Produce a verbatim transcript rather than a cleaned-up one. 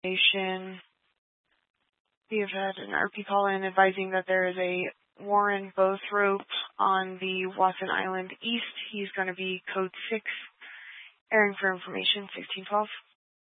information. We have had an R P call in advising that there is a Warren Bothrope on the Watson Island East. He's going to be code six, airing for information sixteen twelve.